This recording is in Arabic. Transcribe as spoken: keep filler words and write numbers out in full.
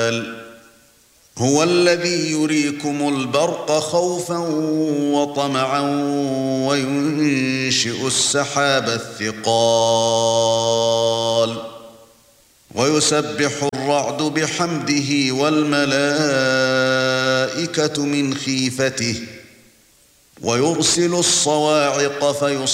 هو الذي يريكم البرق خوفا وطمعا وينشئ السحاب الثقال ويسبح الرعد بحمده والملائكة من خيفته ويرسل الصواعق فيصبح